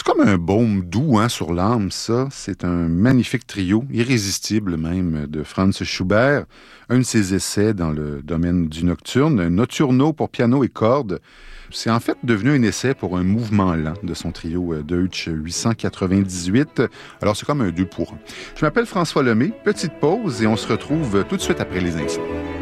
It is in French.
comme un baume doux sur l'âme, ça. C'est un magnifique trio, irrésistible même, de Franz Schubert. Un de ses essais dans le domaine du nocturne, un Notturno pour piano et cordes. C'est en fait devenu un essai pour un mouvement lent de son trio Deutsch 898. Alors c'est comme un 2 pour 1. Je m'appelle François Lemay. Petite pause et on se retrouve tout de suite après les infos.